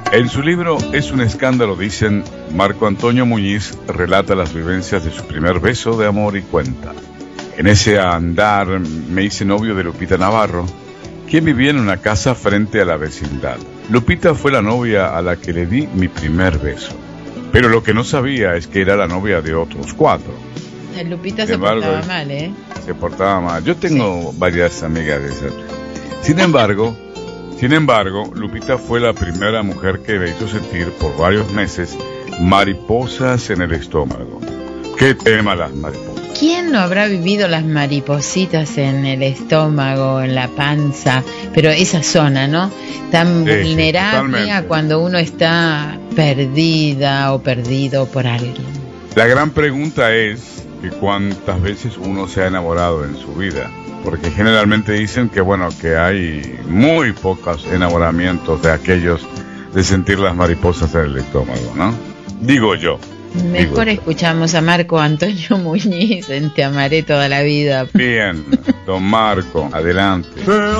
En su libro Es un escándalo, dicen, Marco Antonio Muñiz relata las vivencias de su primer beso de amor y cuenta: en ese andar me hice novio de Lupita Navarro, quien vivía en una casa frente a la vecindad. Lupita fue la novia a la que le di mi primer beso, pero lo que no sabía es que era la novia de otros 4. Lupita se portaba mal, ¿eh? Se portaba mal. Yo tengo varias amigas de esas. Sin embargo, Lupita fue la primera mujer que me hizo sentir por varios meses mariposas en el estómago. ¿Qué tema las mariposas? ¿Quién no habrá vivido las maripositas en el estómago, en la panza? Pero esa zona, ¿no? Tan vulnerable a cuando uno está perdida o perdido por alguien. La gran pregunta es que cuántas veces uno se ha enamorado en su vida. Porque generalmente dicen que que hay muy pocos enamoramientos de aquellos de sentir las mariposas en el estómago, ¿no? Digo yo. Mejor escuchamos a Marco Antonio Muñiz en Te amaré toda la vida. Bien, don Marco, adelante.